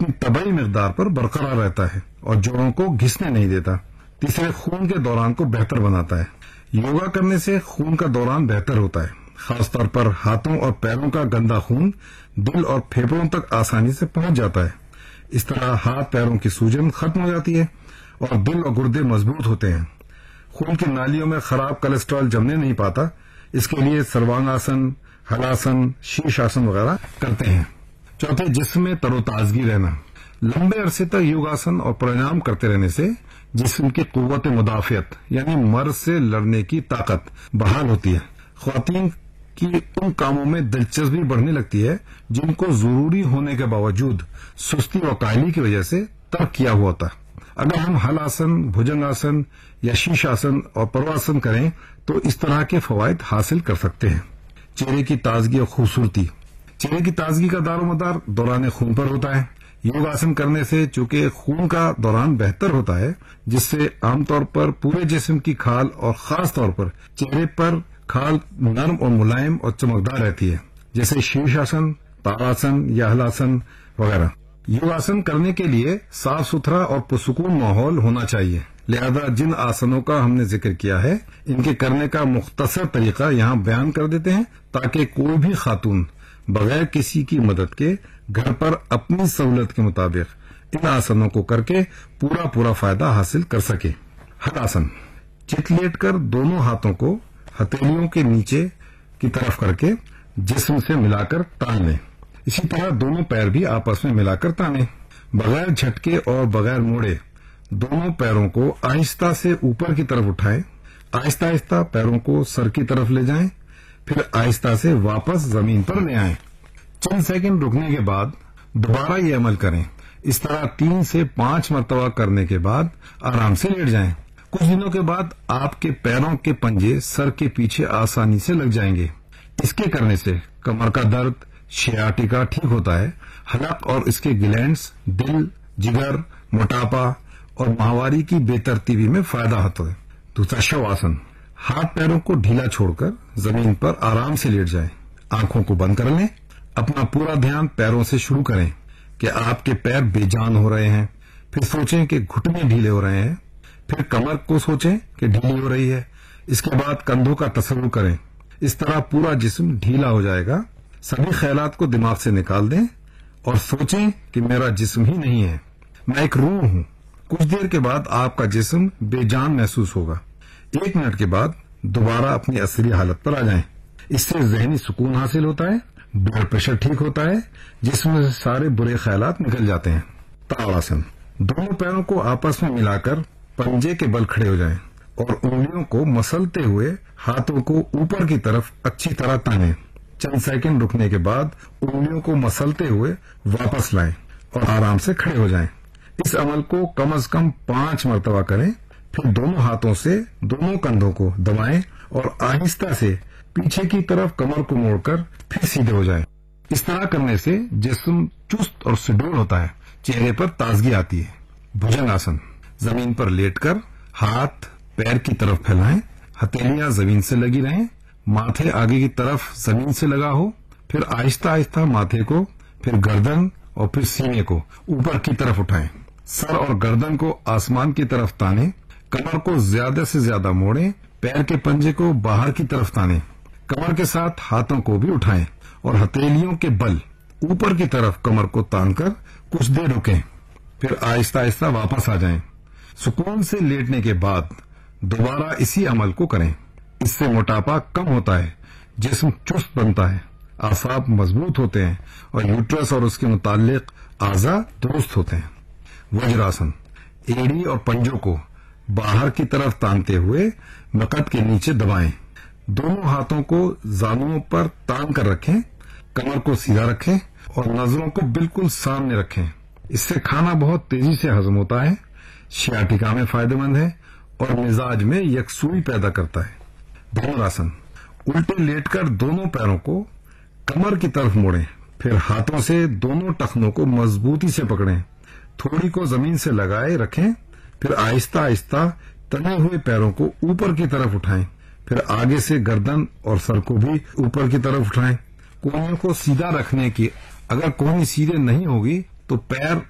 اپنی طبعی مقدار پر برقرار رہتا ہے اور جوڑوں کو گھسنے نہیں دیتا۔ تیسرے، خون کے دوران کو بہتر بناتا ہے۔ یوگا کرنے سے خون کا دوران بہتر ہوتا ہے، خاص طور پر ہاتھوں اور پیروں کا گندا خون دل اور پھیپھڑوں تک آسانی سے پہنچ جاتا ہے۔ اس طرح ہاتھ پیروں کی سوجن ختم ہو جاتی ہے اور دل اور گردے مضبوط ہوتے ہیں۔ خون کی نالیوں میں خراب کولیسٹرول جمنے نہیں پاتا۔ اس کے لیے سروانگ آسن، ہلاسن، شیش آسن وغیرہ کرتے ہیں۔ چوتھے، جسم میں تر و تازگی رہنا۔ لمبے عرصے تک یوگاسن اور پرانام کرتے رہنے سے جسم کی قوت مدافعت یعنی مرض سے لڑنے کی طاقت بحال ہوتی ہے۔ خواتین کی ان کاموں میں دلچسپی بڑھنے لگتی ہے جن کو ضروری ہونے کے باوجود سستی و کاہلی کی وجہ سے ترک کیا ہوا ہوتا ہے۔ اگر ہم ہل آسن، بھجنگ آسن یا شیش آسن اور پرواسن کریں تو اس طرح کے فوائد حاصل کر سکتے ہیں۔ چہرے کی تازگی اور خوبصورتی۔ چہرے کی تازگی کا دار و مدار دوران خون پر ہوتا ہے۔ یوگاسن کرنے سے چونکہ خون کا دوران بہتر ہوتا ہے، جس سے عام طور پر پورے جسم کی کھال اور خاص طور پر چہرے پر کھال نرم اور ملائم اور چمکدار رہتی ہے، جیسے شیش آسن، تاراسن یا ہلاسن وغیرہ۔ یوگاسن کرنے کے لیے صاف ستھرا اور پرسکون ماحول ہونا چاہیے، لہذا جن آسنوں کا ہم نے ذکر کیا ہے ان کے کرنے کا مختصر طریقہ یہاں بیان کر دیتے ہیں تاکہ کوئی بھی خاتون بغیر کسی کی مدد کے گھر پر اپنی سہولت کے مطابق ان آسنوں کو کر کے پورا فائدہ حاصل کر سکے۔ ہل آسن، چت لیٹ کر دونوں ہاتھوں کو ہتھیلیوں کے نیچے کی طرف کر کے جسم سے ملا کر تان لیں۔ اسی طرح دونوں پیر بھی آپس میں ملا کر تانیں، بغیر جھٹکے اور بغیر موڑے۔ دونوں پیروں کو آہستہ سے اوپر کی طرف اٹھائیں، آہستہ آہستہ پیروں کو سر کی طرف لے جائیں، پھر آہستہ سے واپس زمین پر لے آئیں۔ چند سیکنڈ رکنے کے بعد دوبارہ یہ عمل کریں۔ اس طرح 3 سے 5 مرتبہ کرنے کے بعد آرام سے لیٹ جائیں۔ کچھ دنوں کے بعد آپ کے پیروں کے پنجے سر کے پیچھے آسانی سے لگ جائیں گے۔ اس کے کرنے سے کمر کا درد، شیاٹیکا ٹھیک ہوتا ہے۔ حلق اور اس کے گلینڈز، دل، جگر، موٹاپا اور ماہواری کی بے ترتیبی میں فائدہ ہوتا ہے۔ دوسرا، شو آسن، ہاتھ پیروں کو ڈھیلا چھوڑ کر زمین پر آرام سے لیٹ جائیں، آنکھوں کو بند کر لیں، اپنا پورا دھیان پیروں سے شروع کریں کہ آپ کے پیر بے جان ہو رہے ہیں، پھر سوچیں کہ گھٹنے ڈھیلے ہو رہے ہیں، پھر کمر کو سوچیں کہ ڈھیلی ہو رہی ہے، اس کے بعد کندھوں کا تصور کریں۔ اس طرح پورا جسم ڈھیلا ہو جائے گا۔ سبھی خیالات کو دماغ سے نکال دیں اور سوچیں کہ میرا جسم ہی نہیں ہے، میں ایک روح ہوں۔ کچھ دیر کے بعد آپ کا جسم بے جان محسوس ہوگا۔ 1 منٹ کے بعد دوبارہ اپنی اصلی حالت پر آ جائیں۔ اس سے ذہنی سکون حاصل ہوتا ہے، بلڈ پریشر ٹھیک ہوتا ہے، جسم سے سارے برے خیالات نکل جاتے ہیں۔ تاڑاسن، دونوں پیروں کو آپس میں ملا کر پنجے کے بل کھڑے ہو جائیں اور انگلیوں کو مسلتے ہوئے ہاتھوں کو اوپر کی طرف اچھی طرح تانیں۔ چند سیکنڈ رکنے کے بعد انگلیوں کو مسلتے ہوئے واپس لائیں اور آرام سے کھڑے ہو جائیں۔ اس عمل کو کم از کم 5 مرتبہ کریں، پھر دونوں ہاتھوں سے دونوں کندھوں کو دبائیں اور آہستہ سے پیچھے کی طرف کمر کو موڑ کر پھر سیدھے ہو جائیں۔ اس طرح کرنے سے جسم چست اور سڈول ہوتا ہے، چہرے پر تازگی آتی ہے۔ بھجنگ آسن، زمین پر لیٹ کر ہاتھ پیر کی طرف پھیلائیں، ہتھیلیاں زمین سے لگی رہیں، ماتھے آگے کی طرف زمین سے لگا ہو، پھر آہستہ آہستہ ماتھے کو، پھر گردن اور پھر سینے کو اوپر کی طرف اٹھائیں۔ سر اور گردن کو آسمان کی طرف تانیں، کمر کو زیادہ سے زیادہ موڑیں، پیر کے پنجے کو باہر کی طرف تانیں، کمر کے ساتھ ہاتھوں کو بھی اٹھائیں اور ہتھیلیوں کے بل اوپر کی طرف کمر کو تان کر کچھ دیر رکیں، پھر آہستہ آہستہ واپس آ جائیں۔ سکون سے لیٹنے کے بعد دوبارہ اسی عمل کو کریں۔ اس سے موٹاپا کم ہوتا ہے، جسم چست بنتا ہے، اعصاب مضبوط ہوتے ہیں اور یوٹرس اور اس کے متعلق اعضاء درست ہوتے ہیں۔ وجراسن، ایڑی اور پنجوں کو باہر کی طرف تانتے ہوئے مقد کے نیچے دبائیں، دونوں ہاتھوں کو زانوؤں پر تان کر رکھیں، کمر کو سیدھا رکھیں اور نظروں کو بالکل سامنے رکھیں۔ اس سے کھانا بہت تیزی سے ہضم ہوتا ہے، شیاٹیکا میں فائدہ مند ہے اور مزاج میں یکسوئی پیدا کرتا ہے۔ دھنوراسن، الٹے لیٹ کر دونوں پیروں کو کمر کی طرف موڑیں، پھر ہاتھوں سے دونوں ٹخنوں کو مضبوطی سے پکڑیں، تھوڑی کو زمین سے لگائے رکھیں، پھر آہستہ آہستہ تنے ہوئے پیروں کو اوپر کی طرف اٹھائیں، پھر آگے سے گردن اور سر کو بھی اوپر کی طرف اٹھائیں۔ کونوں کو سیدھا رکھنے کی، اگر کونی سیدھے نہیں ہوگی تو پیر